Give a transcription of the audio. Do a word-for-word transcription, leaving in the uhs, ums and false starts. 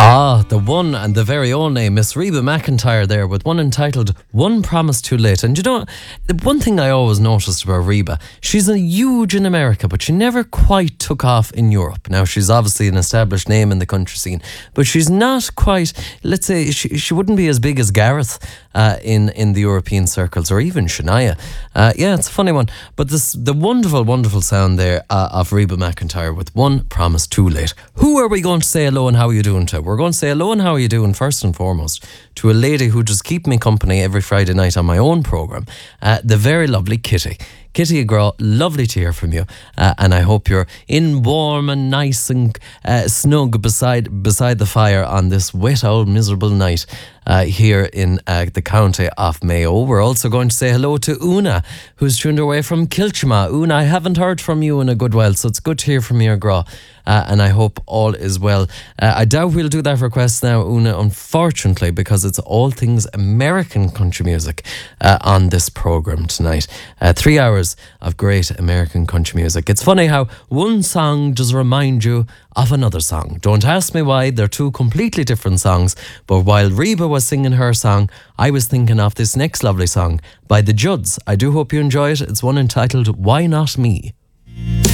Ah, the one and the very only Miss Reba McEntire there with one entitled One Promise Too Late. And you know, the one thing I always noticed about Reba, she's a huge in America, but she never quite took off in Europe. Now, she's obviously an established name in the country scene, but she's not quite, let's say, she, she wouldn't be as big as Gareth uh, in, in the European circles, or even Shania. Uh, yeah, it's a funny one. But this the wonderful, wonderful sound there uh, of Reba McEntire with One Promise Too Late. Who are we going to say hello and how are you doing to? We're going to say hello and how are you doing first and foremost to a lady who just keeps me company every Friday night on my own programme, uh, the very lovely Kitty. Kitty Agraw, lovely to hear from you, uh, and I hope you're in warm and nice and uh, snug beside beside the fire on this wet old miserable night uh, here in uh, the county of Mayo. We're also going to say hello to Una, who's tuned away from Kilchma. Una, I haven't heard from you in a good while, so it's good to hear from you, Agraw. Uh, and I hope all is well. Uh, I doubt we'll do that request now, Una, unfortunately, because it's all things American country music uh, on this programme tonight. Uh, three hours of great American country music. It's funny how one song does remind you of another song. Don't ask me why, they're two completely different songs, but while Reba was singing her song, I was thinking of this next lovely song by the Judds. I do hope you enjoy it. It's one entitled Why Not Me?